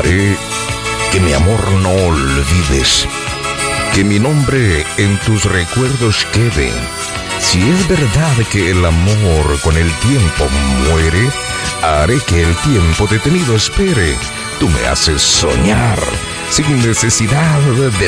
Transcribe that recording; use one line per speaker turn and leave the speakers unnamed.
Haré que mi amor no olvides, que mi nombre en tus recuerdos quede. Si es verdad que el amor con el tiempo muere, haré que el tiempo detenido espere. Tú me haces soñar sin necesidad de